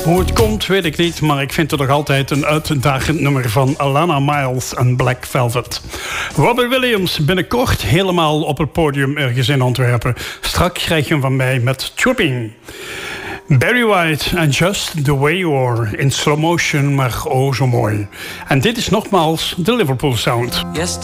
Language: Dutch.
Hoe het komt, weet ik niet, maar ik vind het nog altijd een uitdagend nummer van Alana Miles en Black Velvet. Robbie Williams binnenkort helemaal op het podium ergens in Antwerpen. Straks krijg je hem van mij met Trooping. Barry White and Just the Way You Are in slow motion, maar oh zo mooi. En dit is nogmaals de Liverpool Sound. Yesterday